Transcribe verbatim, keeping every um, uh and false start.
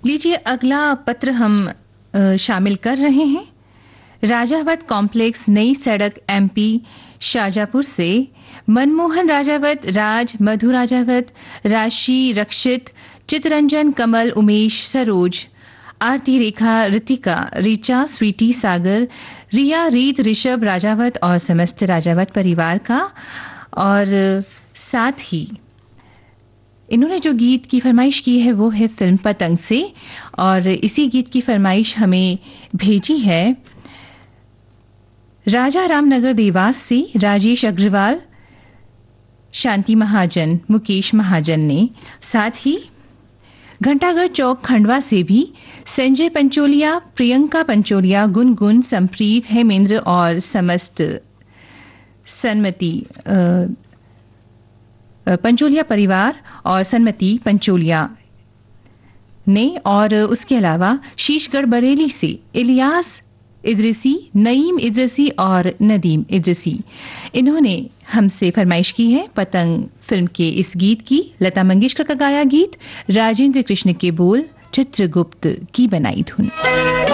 लीजिए अगला पत्र हम अ, शामिल कर रहे हैं। राजावत कॉम्प्लेक्स, नई सड़क, एमपी शाजापुर से मनमोहन राजावत, राज, मधु राजावत, राशि, रक्षित, चितरंजन, कमल, उमेश, सरोज, आरती, रेखा, रितिका, ऋचा, स्वीटी, सागर, रिया, रीत, ऋषभ राजावत और समस्त राजावत परिवार का। और साथ ही इन्होंने जो गीत की फरमाइश की है वो है फिल्म पतंग से, और इसी गीत की फरमाइश हमें भेजी है राजा रामनगर देवास से राजेश अग्रवाल, शांति महाजन, मुकेश महाजन ने। साथ ही घंटाघर चौक खंडवा से भी संजय पंचोलिया, प्रियंका पंचोलिया, गुनगुन, संप्रीत, हेमेंद्र और समस्त सन्मति पंचोलिया परिवार और सन्मति पंचोलिया ने। और उसके अलावा शीशगढ़ बरेली से इलियास इद्रिसी, नईम इद्रिसी और नदीम इद्रिसी, इन्होंने हमसे फरमाइश की है पतंग फिल्म के इस गीत की। लता मंगेशकर का गाया गीत, राजेंद्र कृष्ण के बोल, चित्रगुप्त की बनाई धुन।